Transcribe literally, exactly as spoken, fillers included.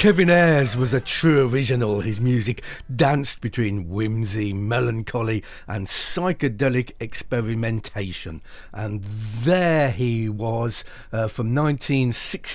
Kevin Ayres was a true original. His music danced between whimsy, melancholy and psychedelic experimentation. And there he was uh, from nineteen sixty